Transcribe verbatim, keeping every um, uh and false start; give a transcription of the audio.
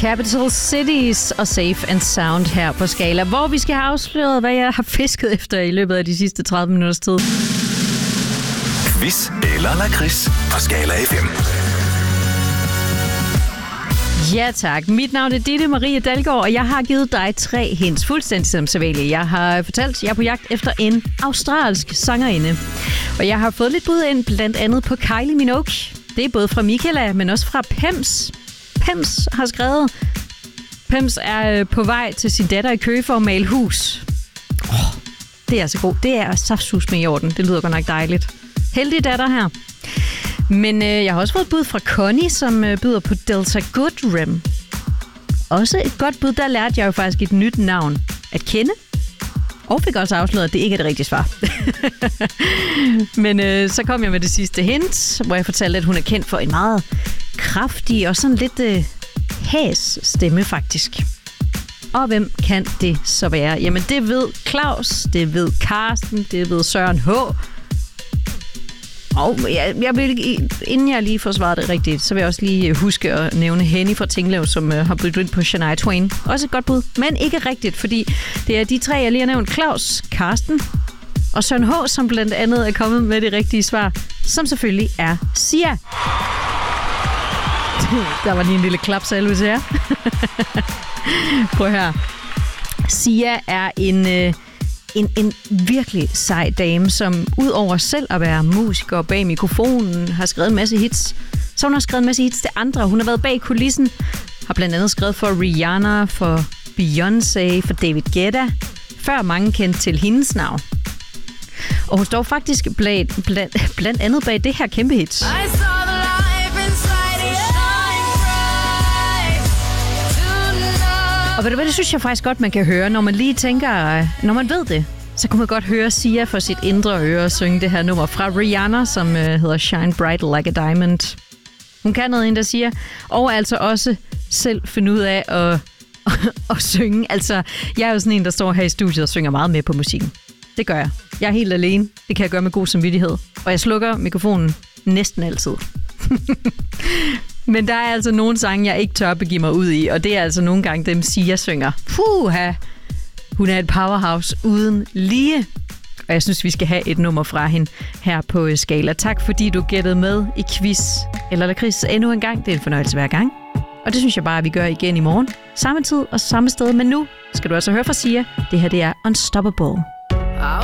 Capital Cities og Safe and Sound her på Skala, hvor vi skal have afsløret, hvad jeg har fisket efter i løbet af de sidste tredive minutters tid. Quiz eller lakrids på Skala F M. Ja tak. Mit navn er Ditte Marie Dalgaard, og jeg har givet dig tre hints, fuldstændig som sædvanligt. Jeg har fortalt, at jeg er på jagt efter en australsk sangerinde. Og jeg har fået lidt bud ind, blandt andet på Kylie Minogue. Det er både fra Michaela, men også fra Pems. Pems har skrevet, Pems er på vej til sin datter i Køge for at male hus. Oh, det er altså godt. Det er saftsus med i orden. Det lyder godt nok dejligt. Heldig datter her. Men øh, jeg har også fået et bud fra Connie, som øh, byder på Delta Goodrem. Også et godt bud, der lærte jeg jo faktisk et nyt navn at kende. Og fik også afsløret, at det ikke er det rigtige svar. Men øh, så kom jeg med det sidste hint, hvor jeg fortalte, at hun er kendt for en meget kraftig og sådan lidt øh, hæs stemme faktisk. Og hvem kan det så være? Jamen det ved Claus, det ved Karsten, det ved Søren H. Og jeg, jeg vil, inden jeg lige får svaret det rigtigt, så vil jeg også lige huske at nævne Henny fra Tinglev, som øh, har byttet ind på Shania Twain. Også et godt bud, men ikke rigtigt, fordi det er de tre, jeg lige har nævnt. Claus, Karsten og Søren H., som blandt andet er kommet med det rigtige svar, som selvfølgelig er Sia. Der var lige en lille klapsalve til jer. Prøv her. Sia er en... Øh, En, en virkelig sej dame, som udover selv at være musiker bag mikrofonen, har skrevet en masse hits. Så hun har skrevet en masse hits til andre. Hun har været bag kulissen, har blandt andet skrevet for Rihanna, for Beyoncé, for David Guetta, før mange kendte til hendes navn. Og hun står faktisk blandt, blandt, blandt andet bag det her kæmpe hit. Og ved du hvad, det synes jeg faktisk godt, man kan høre, når man lige tænker, når man ved det, så kunne man godt høre Sia for sit indre øre synge det her nummer fra Rihanna, som uh, hedder Shine Bright Like a Diamond. Hun kan noget, der siger, og altså også selv finde ud af at, at, at synge. Altså, jeg er jo sådan en, der står her i studiet og synger meget med på musikken. Det gør jeg. Jeg er helt alene. Det kan jeg gøre med god samvittighed. Og jeg slukker mikrofonen næsten altid. Men der er altså nogle sange, jeg ikke tør begive mig ud i, og det er altså nogle gange dem, Sia synger. Puha! Hun er et powerhouse uden lige. Og jeg synes, vi skal have et nummer fra hende her på Skala. Tak fordi du gættede med i quiz eller lakrids endnu en gang. Det er en fornøjelse hver gang. Og det synes jeg bare, at vi gør igen i morgen. Samme tid og samme sted, men nu skal du altså høre fra Sia. Det her, det er Unstoppable.